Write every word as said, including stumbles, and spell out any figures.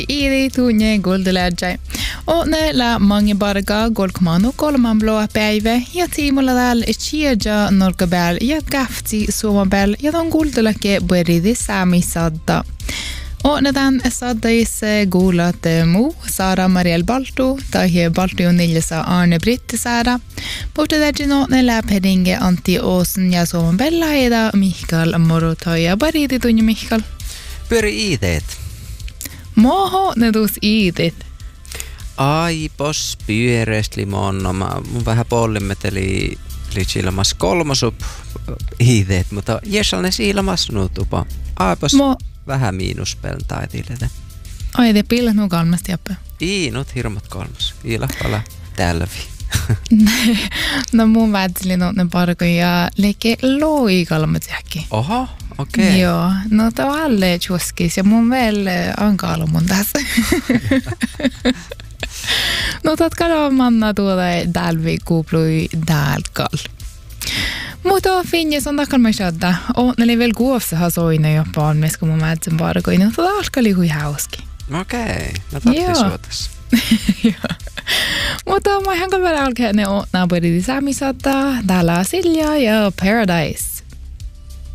Iri tunne goldeläjä. Ootne la mange barga golkmanu kolman blåa päivä ja tiimulla täällä chiaja norkabel ja kafti suomabel ja ton goldelake beridi sami sadda. Ootne tämän saddais gulat mu Sara Mariel Baltu tai Baltu on neljässä Arne Britti Sara. Mutta täjin ootne läpedinge Antti Oosen ja suomabella eda Mikael Morotoja beridi tunne Mikael. Pyöri iiteet. Moho ne tuus iitit. Aipos pyöreästi limon. Mä mun vähän pollimmeteli liitsilmas kolmosup iiteet, mutta jesal ne siilamas nuutupa. Aipos Mo... vähän miinuspeln taitiilete. Ai te pillet nuu kalmasti jäppä. Iinut hirmat kolmos. Iilahpala tälvi. No mun väitselin on ne parkoja leke loi kalmat jäkki. Oho. Okei. Okay. Joo, no tää on alle tjuskis ja mun veel ankaalu mun tässä. No tat kala manna tuoda dalvi kuplui dalkal. Mutta finnes on takal mä shadda. Och när det väl går så har så inne jag barn med ska man sen bara gå in och så alka lihu hauski. Okei. Okay. No tatti suotas. Joo. Mutta mä ihan kalvera alkeen ne on naapuri samisadda, täällä Silja ja Paradise.